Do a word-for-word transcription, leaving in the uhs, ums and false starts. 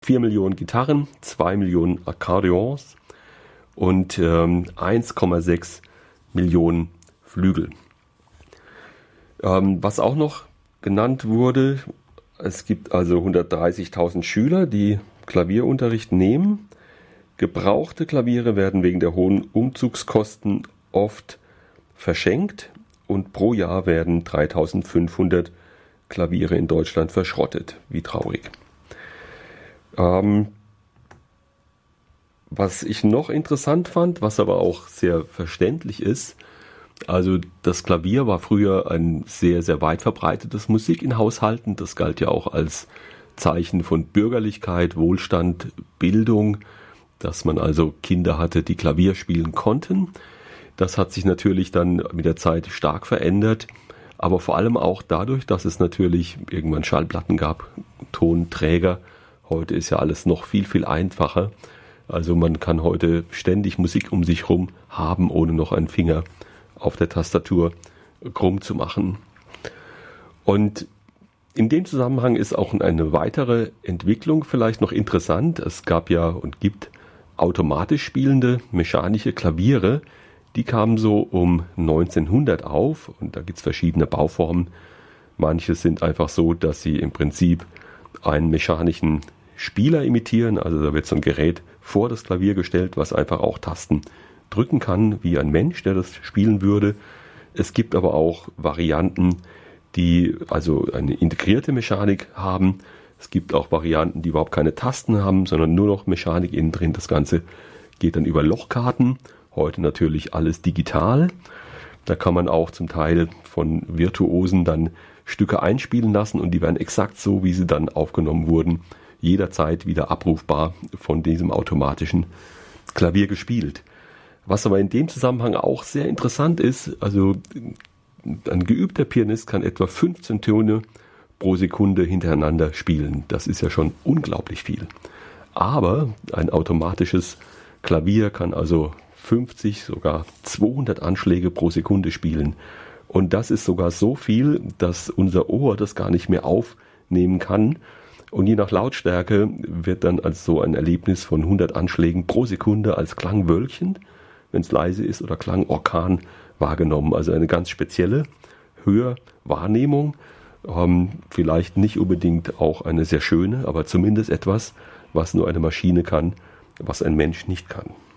vier Millionen Gitarren, zwei Millionen Akkordeons und ähm, eins Komma sechs Millionen Flügel. Ähm, was auch noch genannt wurde, es gibt also hundertdreißigtausend Schüler, die Klavierunterricht nehmen. Gebrauchte Klaviere werden wegen der hohen Umzugskosten oft verschenkt und pro Jahr werden dreitausendfünfhundert Klaviere in Deutschland verschrottet. Wie traurig. Ähm, was ich noch interessant fand, was aber auch sehr verständlich ist, also das Klavier war früher ein sehr, sehr weit verbreitetes Musik in Haushalten. Das galt ja auch als Zeichen von Bürgerlichkeit, Wohlstand, Bildung, dass man also Kinder hatte, die Klavier spielen konnten. Das hat sich natürlich dann mit der Zeit stark verändert, aber vor allem auch dadurch, dass es natürlich irgendwann Schallplatten gab, Tonträger. Heute ist ja alles noch viel, viel einfacher. Also man kann heute ständig Musik um sich herum haben, ohne noch einen Finger auf der Tastatur krumm zu machen. Und in dem Zusammenhang ist auch eine weitere Entwicklung vielleicht noch interessant. Es gab ja und gibt automatisch spielende mechanische Klaviere. Die kamen so um neunzehnhundert auf und da gibt es verschiedene Bauformen. Manche sind einfach so, dass sie im Prinzip einen mechanischen Spieler imitieren. Also da wird so ein Gerät vor das Klavier gestellt, was einfach auch Tasten drücken kann, wie ein Mensch, der das spielen würde. Es gibt aber auch Varianten, die also eine integrierte Mechanik haben. Es gibt auch Varianten, die überhaupt keine Tasten haben, sondern nur noch Mechanik innen drin. Das Ganze geht dann über Lochkarten. Heute natürlich alles digital. Da kann man auch zum Teil von Virtuosen dann Stücke einspielen lassen und die werden exakt so, wie sie dann aufgenommen wurden, jederzeit wieder abrufbar von diesem automatischen Klavier gespielt. Was aber in dem Zusammenhang auch sehr interessant ist, also ein geübter Pianist kann etwa fünfzehn Töne pro Sekunde hintereinander spielen. Das ist ja schon unglaublich viel. Aber ein automatisches Klavier kann also fünfzig, sogar zweihundert Anschläge pro Sekunde spielen. Und das ist sogar so viel, dass unser Ohr das gar nicht mehr aufnehmen kann. Und je nach Lautstärke wird dann also so ein Erlebnis von hundert Anschlägen pro Sekunde als Klangwölkchen, wenn es leise ist, oder Klangorkan wahrgenommen. Also eine ganz spezielle Hörwahrnehmung. Ähm, vielleicht nicht unbedingt auch eine sehr schöne, aber zumindest etwas, was nur eine Maschine kann, was ein Mensch nicht kann.